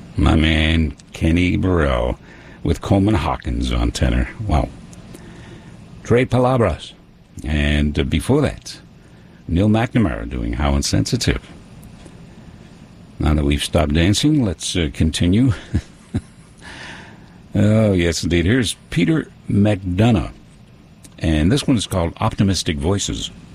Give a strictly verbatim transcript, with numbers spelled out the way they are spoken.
My man, Kenny Burrell, with Coleman Hawkins on tenor. Wow. Tres Palabras. And uh, before that, Neil McNamara doing How Insensitive. Now that we've stopped dancing, let's uh, continue. Oh, yes, indeed. Here's Peter McDonough. And this one is called Optimistic Voices.